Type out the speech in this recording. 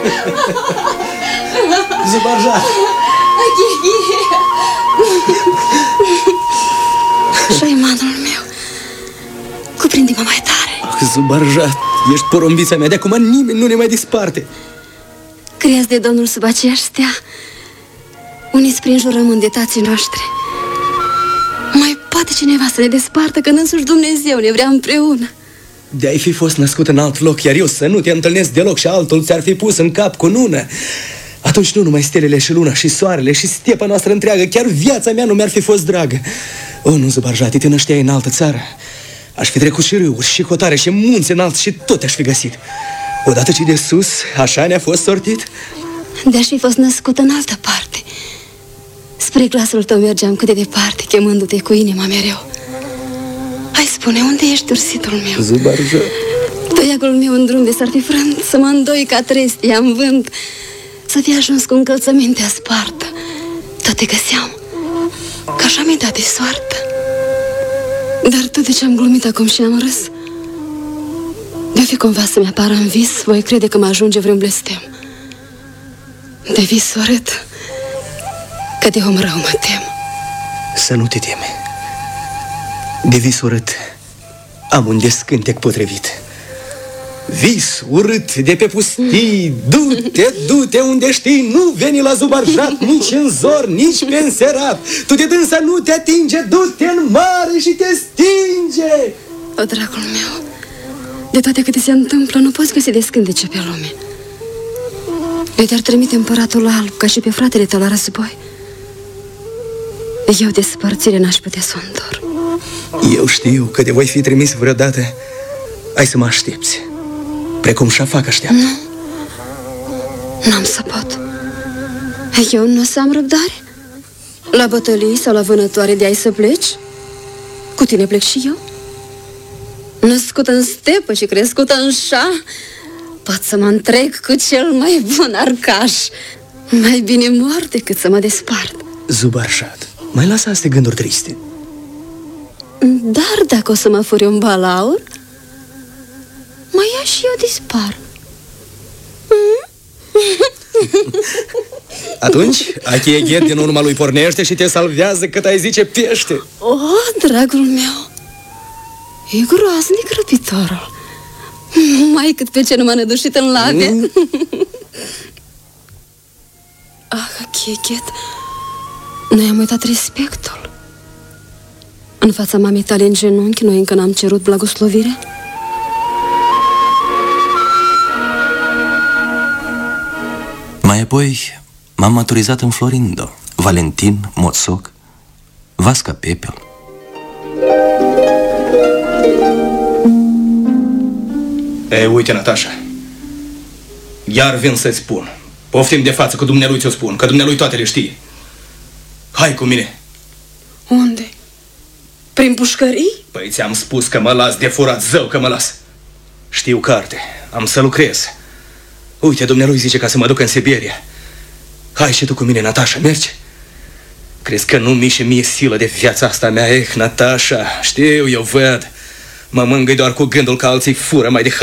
Zubarjat! Șaimanul meu, cuprinde-mă mai tare. Zubarjat, ești porumbița mea, de acum nimeni nu ne mai disparte. Crezi de Domnul sub aceștia, uniți prin jurământ de tații noștri. Mai poate cineva să ne despartă când însuși Dumnezeu ne vrea împreună. De-ai fi fost născut în alt loc, iar eu să nu te întâlnesc deloc și altul ți-ar fi pus în cap cu nună, atunci nu numai stelele și luna și soarele și stepa noastră întreagă, chiar viața mea nu mi-ar fi fost dragă. O, nu, Zubarjat, te nășteai în altă țară. Aș fi trecut și râuri, și hotare, și munți înalți și tot aș fi găsit. Odată ce de sus, așa ne-a fost sortit. De-aș fi fost născut în altă parte. Spre glasul tău mergeam cât de departe, chemându-te cu inima mereu. Hai, spune, unde ești, ursitul meu? Zubarjat. Toiagul meu în drum de s-ar fi frânt, să mă îndoi ca trestia în vânt, să fi ajuns cu încălțămintea spartă. Tot te găseam, că așa mi-ai dat de soartă. Dar tot de ce am glumit acum și am râs, de-o fi cumva să-mi apară în vis, voi crede că mă ajunge vreun blestem. De vis urât, că de om rău mă tem. Să nu te teme. De vis urât am un descântec potrivit. Vis urât de pe pustii, du-te, du-te unde știi, nu veni la Zubarjat nici în zor, nici pe înserat. Tu de dânsa nu te atinge, du-te în mare și te stinge. O, dragul meu, de toate câte se întâmplă, nu poți găsi descântece pe lume. Eu te-ar trimite împăratul alb, ca și pe fratele tău la război. Eu despărțire n-aș putea să o îndor. Eu știu că de voi fi trimis vreodată. Hai să mă aștepți, precum Șafac așteaptă. Nu, n-am să pot. Eu nu o să am răbdare. La bătălii sau la vânătoare de ai să pleci? Cu tine plec și eu. Născută în stepă și crescută în șa, pot să mă întreg cu cel mai bun arcaș. Mai bine mor decât să mă despart. Zubarjat, mai lasă astea gânduri triste. Dar dacă o să mă furi un balaur, mă ia și eu dispar. Atunci, Achieghet din urma lui pornește și te salvează cât ai zice pește. O, dragul meu, e groaznic răpitorul. Mai cât pe ce nu m-a nădușit în labie. Ah, Achieghet, noi am uitat respectul. În fața mamei tale în genunchi, noi încă n-am cerut blagoslovire. Mai apoi m-am maturizat în Florindo, Valentin, Moțoc, Vasca Pepel. Uite, Natasha, iar vin să-ți spun. Poftim de față, că dumnealui ți-o spun, că dumnealui toate le știe. Hai cu mine. Unde? Prin pușcării? Păi ți-am spus că mă las de furat, zău că mă las. Știu carte, am să lucrez. Uite, dumnealui zice ca să mă duc în Siberia. Hai și tu cu mine, Natasha, mergi? Crezi că nu mi și mie silă de viața asta mea? Natasha, știu, eu văd. Mă mângâi doar cu gândul că alții fură mai de